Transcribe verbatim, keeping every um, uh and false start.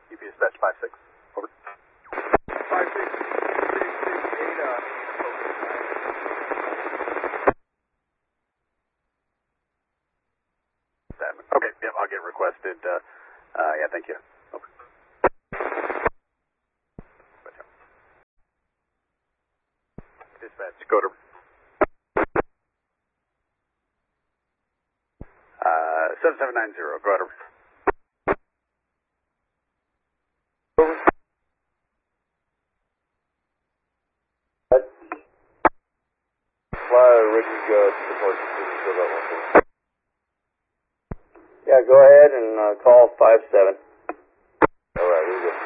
U P dispatch five six. Over. five six, six six eight, uh, okay, yep, I'll get requested. Uh, uh, yeah, thank you. Over. Dispatch, go to. Uh, seven seven nine zero, go ahead. Over. Fly Ricky go support show that one. Yeah, go ahead and uh, call five seven. All right, here we go.